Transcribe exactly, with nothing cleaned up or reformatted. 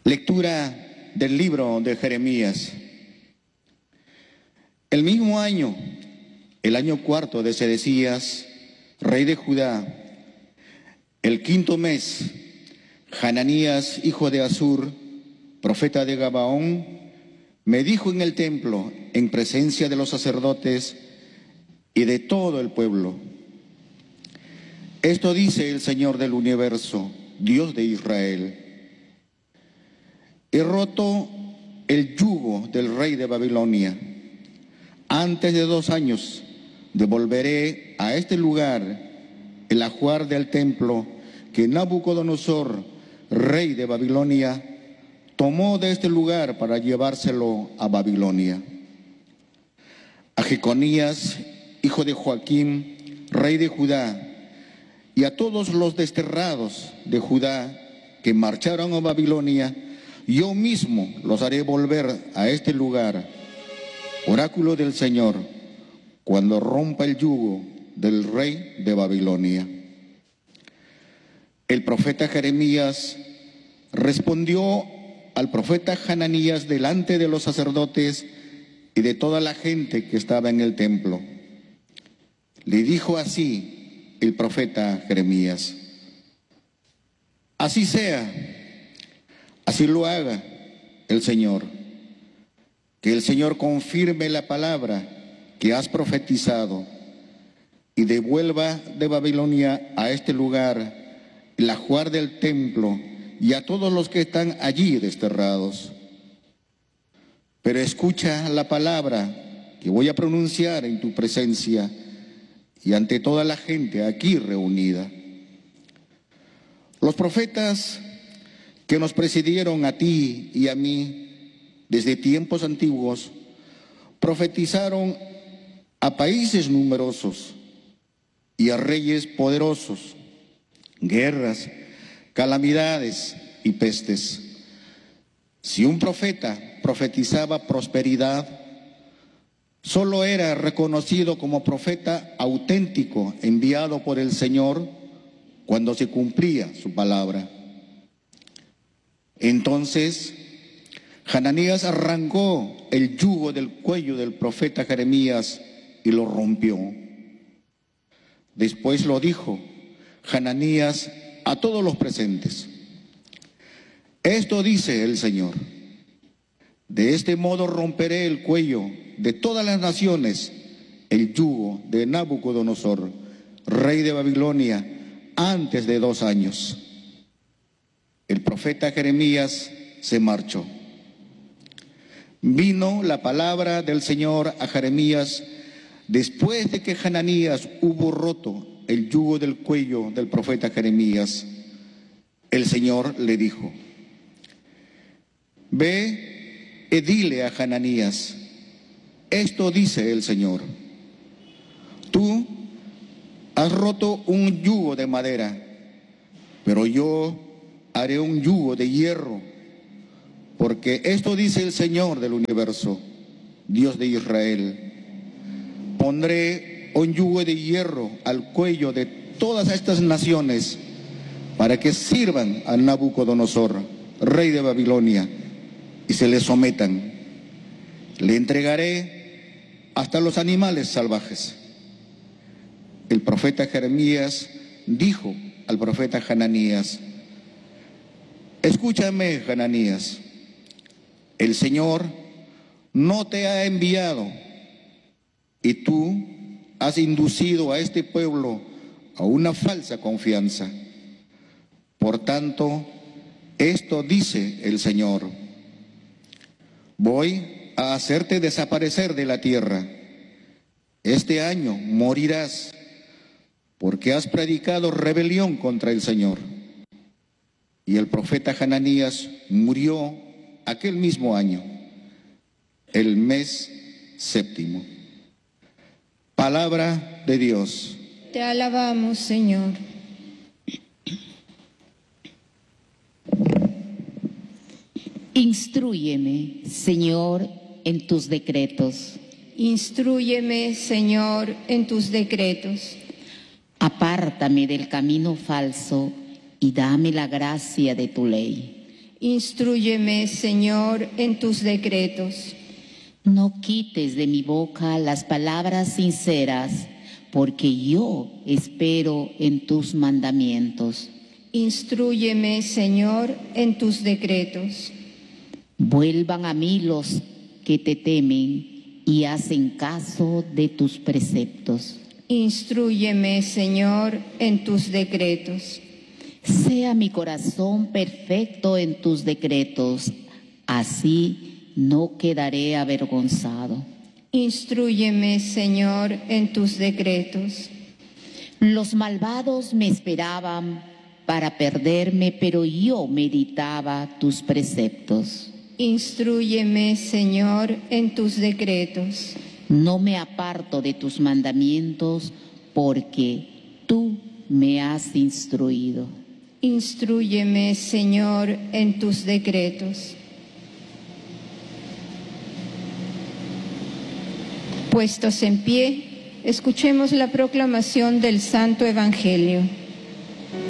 Lectura del libro de Jeremías. El mismo año, el año cuarto de Sedecías, rey de Judá, el quinto mes, Hananías, hijo de Azur, profeta de Gabaón, me dijo en el templo, en presencia de los sacerdotes y de todo el pueblo: esto dice el Señor del universo, Dios de Israel: he roto el yugo del rey de Babilonia. Antes de dos años devolveré a este lugar el ajuar del templo que Nabucodonosor, rey de Babilonia, tomó de este lugar para llevárselo a Babilonia. A Jeconías, hijo de Joaquín, rey de Judá, y a todos los desterrados de Judá que marcharon a Babilonia, yo mismo los haré volver a este lugar, oráculo del Señor, cuando rompa el yugo del rey de Babilonia. El profeta Jeremías respondió al profeta Hananías delante de los sacerdotes y de toda la gente que estaba en el templo. Le dijo así el profeta Jeremías: así sea, así lo haga el Señor, que el Señor confirme la palabra que has profetizado y devuelva de Babilonia a este lugar el ajuar del templo y a todos los que están allí desterrados. Pero escucha la palabra que voy a pronunciar en tu presencia y ante toda la gente aquí reunida. Los profetas que nos precedieron a ti y a mí desde tiempos antiguos profetizaron a países numerosos y a reyes poderosos, guerras, calamidades y pestes. Si un profeta profetizaba prosperidad, solo era reconocido como profeta auténtico enviado por el Señor cuando se cumplía su palabra. Entonces, Hananías arrancó el yugo del cuello del profeta Jeremías y lo rompió. Después lo dijo Hananías a todos los presentes: esto dice el Señor: de este modo romperé el cuello de todas las naciones, el yugo de Nabucodonosor, rey de Babilonia, antes de dos años. El profeta Jeremías se marchó. Vino la palabra del Señor a Jeremías después de que Hananías hubo roto el yugo del cuello del profeta Jeremías. El Señor le dijo: ve y dile a Hananías, esto dice el Señor: tú has roto un yugo de madera, pero yo haré un yugo de hierro, porque esto dice el Señor del universo, Dios de Israel: pondré un yugo de hierro al cuello de todas estas naciones para que sirvan a Nabucodonosor, rey de Babilonia, y se le sometan. Le entregaré hasta los animales salvajes. El profeta Jeremías dijo al profeta Hananías: escúchame, Hananías, el Señor no te ha enviado y tú has inducido a este pueblo a una falsa confianza. Por tanto, esto dice el Señor: voy a hacerte desaparecer de la tierra. Este año morirás porque has predicado rebelión contra el Señor. Y el profeta Hananías murió aquel mismo año, el mes séptimo. Palabra de Dios. Te alabamos, Señor. Instrúyeme, Señor, en tus decretos. Instrúyeme, Señor, en tus decretos. Apártame del camino falso y dame la gracia de tu ley. Instrúyeme, Señor, en tus decretos. No quites de mi boca las palabras sinceras, porque yo espero en tus mandamientos. Instrúyeme, Señor, en tus decretos. Vuelvan a mí los que te temen y hacen caso de tus preceptos. Instrúyeme, Señor, en tus decretos. Sea mi corazón perfecto en tus decretos, así no quedaré avergonzado. Instrúyeme, Señor, en tus decretos. Los malvados me esperaban para perderme, pero yo meditaba tus preceptos. Instrúyeme, Señor, en tus decretos. No me aparto de tus mandamientos, porque tú me has instruido. Instrúyeme, Señor, en tus decretos. Puestos en pie, escuchemos la proclamación del Santo Evangelio.